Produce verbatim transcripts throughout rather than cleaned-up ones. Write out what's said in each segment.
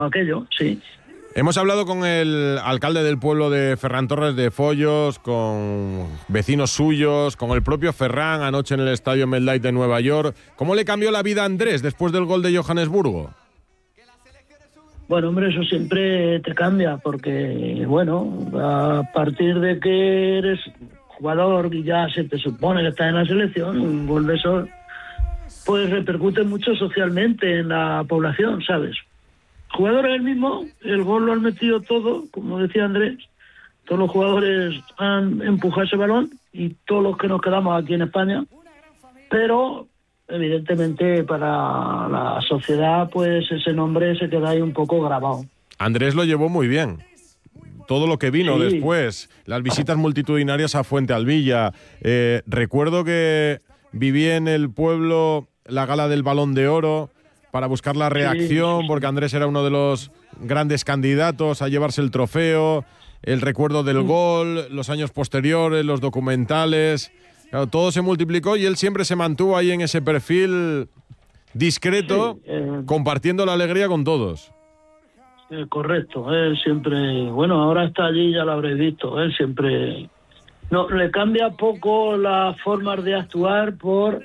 aquello, sí. Hemos hablado con el alcalde del pueblo de Ferran Torres de Follos, con vecinos suyos, con el propio Ferran anoche en el estadio MetLife de Nueva York. ¿Cómo le cambió la vida a Andrés después del gol de Johannesburgo? Bueno, hombre, eso siempre te cambia, porque, bueno, a partir de que eres jugador y ya se te supone que estás en la selección, un gol de eso, pues repercute mucho socialmente en la población, ¿sabes? Jugadores el mismo, el gol lo han metido todo, como decía Andrés, todos los jugadores han empujado ese balón y todos los que nos quedamos aquí en España, pero evidentemente para la sociedad pues ese nombre se queda ahí un poco grabado. Andrés lo llevó muy bien. Todo lo que vino sí. después, las visitas multitudinarias a Fuente Alvilla. Eh, recuerdo que viví en el pueblo la gala del Balón de Oro para buscar la reacción, sí, sí, sí. porque Andrés era uno de los grandes candidatos a llevarse el trofeo, el recuerdo del sí. gol, los años posteriores, los documentales. Claro, todo se multiplicó y él siempre se mantuvo ahí en ese perfil discreto, sí, eh, compartiendo la alegría con todos. Eh, correcto, él siempre, bueno, ahora está allí, ya lo habréis visto, él siempre, no, le cambia poco las formas de actuar por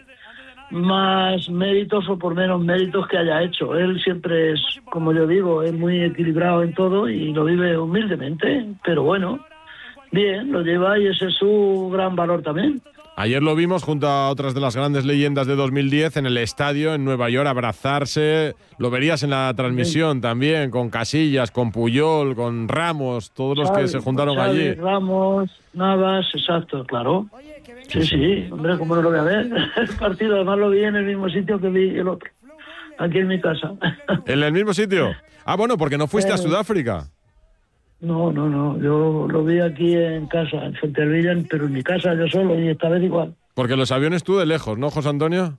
más méritos o por menos méritos que haya hecho. Él siempre es, como yo digo, es muy equilibrado en todo y lo vive humildemente, pero bueno, bien, lo lleva y ese es su gran valor también. Ayer lo vimos junto a otras de las grandes leyendas de dos mil diez en el estadio en Nueva York, abrazarse. Lo verías en la transmisión sí. también, con Casillas, con Puyol, con Ramos, todos los Xavi, que se juntaron Xavi, allí. Ramos, Navas, exacto, claro. Sí, sí, hombre, ¿cómo no lo voy a ver? El partido además lo vi en el mismo sitio que vi el otro, aquí en mi casa. ¿En el mismo sitio? Ah, bueno, porque no fuiste eh, a Sudáfrica. No, no, no, yo lo vi aquí en casa, en Fuente Alvilla, pero en mi casa yo solo y esta vez igual. Porque los aviones tú de lejos, ¿no, José Antonio?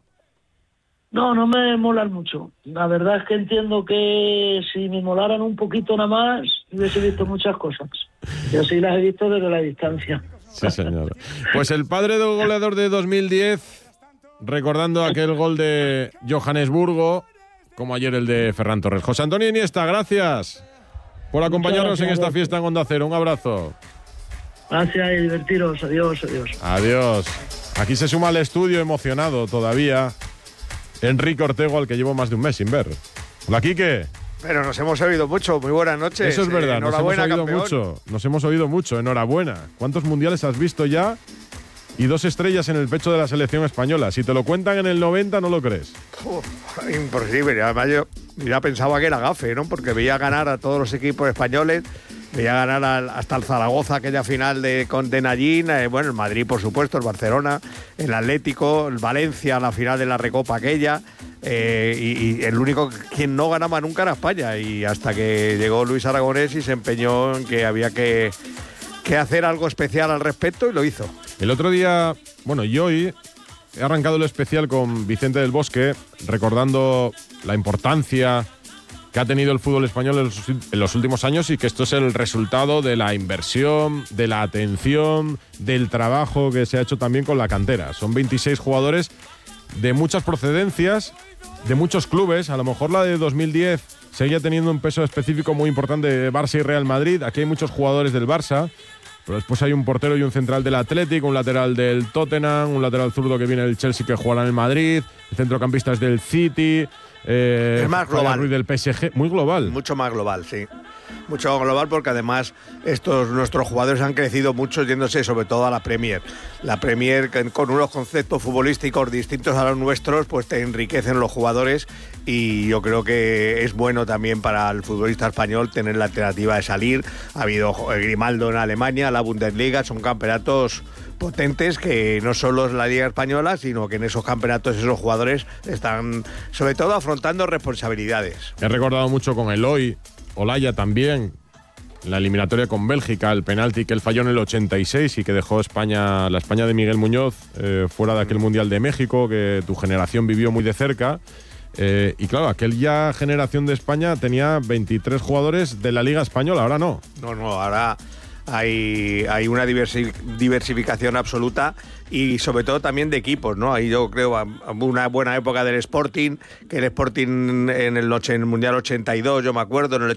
No, no me molan mucho. La verdad es que entiendo que si me molaran un poquito nada más, hubiese visto muchas cosas. Y así las he visto desde la distancia. Sí, señor. Pues el padre del goleador de dos mil diez, recordando aquel gol de Johannesburgo, como ayer el de Ferran Torres. José Antonio Iniesta, gracias por acompañarnos en esta fiesta en Onda Cero. Un abrazo. Gracias y divertiros. Adiós, adiós. Adiós. Aquí se suma al estudio emocionado todavía Enrique Ortego, al que llevo más de un mes sin ver. Hola, Quique. Pero nos hemos oído mucho. Muy buenas noches. Eso es verdad. Eh, nos hemos oído campeón. mucho. Nos hemos oído mucho. Enhorabuena. ¿Cuántos mundiales has visto ya? Y dos estrellas en el pecho de la selección española. Si te lo cuentan en el noventa, no lo crees. Uf, imposible. Además, yo ya pensaba que era gafe, ¿no? Porque veía ganar a todos los equipos españoles. Veía ganar al, hasta el Zaragoza, aquella final de, con de Nallín. Eh, bueno, el Madrid, por supuesto, el Barcelona, el Atlético, el Valencia, la final de la Recopa aquella. Eh, y, y el único quien no ganaba nunca era España. Y hasta que llegó Luis Aragonés y se empeñó en que había que, que hacer algo especial al respecto y lo hizo. El otro día, bueno, y hoy he arrancado el especial con Vicente del Bosque, recordando la importancia que ha tenido el fútbol español en los, en los últimos años y que esto es el resultado de la inversión, de la atención, del trabajo que se ha hecho también con la cantera. Son veintiséis jugadores de muchas procedencias, de muchos clubes. A lo mejor la de dos mil diez seguía teniendo un peso específico muy importante de Barça y Real Madrid. Aquí hay muchos jugadores del Barça, pero después hay un portero y un central del Atlético, un lateral del Tottenham, un lateral zurdo que viene del Chelsea que jugará en el Madrid, el centrocampista es del City. Eh, es más global. Ruiz del P S G, muy global. Mucho más global, sí. Mucho global porque además estos nuestros jugadores han crecido mucho yéndose sobre todo a la Premier. La Premier con unos conceptos futbolísticos distintos a los nuestros pues te enriquecen los jugadores y yo creo que es bueno también para el futbolista español tener la alternativa de salir. Ha habido Grimaldo en Alemania, la Bundesliga, son campeonatos potentes que no solo es la Liga Española, sino que en esos campeonatos esos jugadores están sobre todo afrontando responsabilidades. He recordado mucho con Eloy, Olaya también, la eliminatoria con Bélgica, el penalti que él falló en el ochenta y seis y que dejó España, la España de Miguel Muñoz eh, fuera de aquel Mundial de México que tu generación vivió muy de cerca. Eh, y claro, aquella generación de España tenía veintitrés jugadores de la Liga Española, ahora no. No, no, ahora... hay, hay una diversi, diversificación absoluta y sobre todo también de equipos, ¿no? Ahí yo creo una buena época del Sporting, que el Sporting en el, en el Mundial ochenta y dos, yo me acuerdo, en el